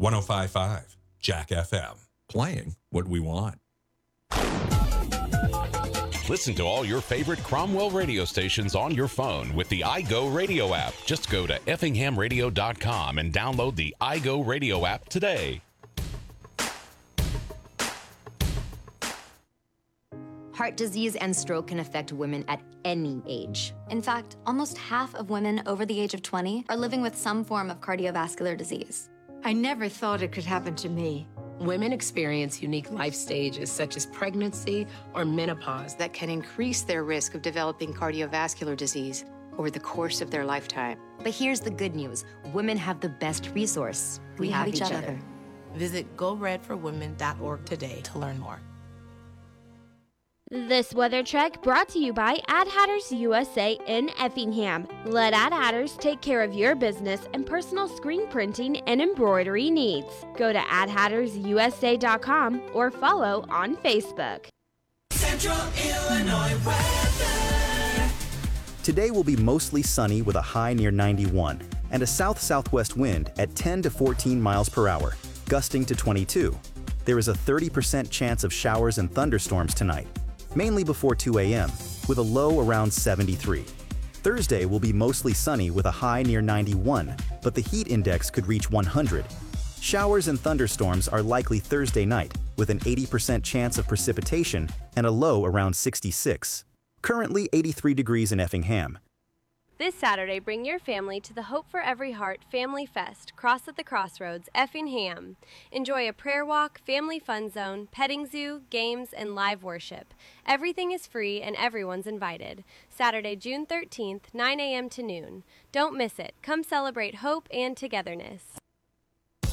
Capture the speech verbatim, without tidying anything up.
one oh five point five Jack F M. Playing what we want. Listen to all your favorite Cromwell radio stations on your phone with the iGo Radio app. Just go to effingham radio dot com and download the iGo Radio app today. Heart disease and stroke can affect women at any age. In fact, almost half of women over the age of twenty are living with some form of cardiovascular disease. I never thought it could happen to me. Women experience unique life stages such as pregnancy or menopause that can increase their risk of developing cardiovascular disease over the course of their lifetime. But here's the good news. Women have the best resource. We, we have, have each, each other. other. Visit go red for women dot org today to learn more. This weather check brought to you by Ad Hatters U S A in Effingham. Let Ad Hatters take care of your business and personal screen printing and embroidery needs. Go to ad hatters u s a dot com or follow on Facebook. Central Illinois weather. Today will be mostly sunny with a high near ninety-one and a south-southwest wind at ten to fourteen miles per hour, gusting to twenty-two. There is a thirty percent chance of showers and thunderstorms tonight, mainly before two a m, with a low around seventy-three. Thursday will be mostly sunny with a high near ninety-one, but the heat index could reach one hundred. Showers and thunderstorms are likely Thursday night, with an eighty percent chance of precipitation and a low around sixty-six. Currently eighty-three degrees in Effingham. This Saturday, bring your family to the Hope for Every Heart Family Fest, Cross at the Crossroads, Effingham. Enjoy a prayer walk, family fun zone, petting zoo, games, and live worship. Everything is free and everyone's invited. Saturday, June thirteenth, nine a m to noon. Don't miss it. Come celebrate hope and togetherness.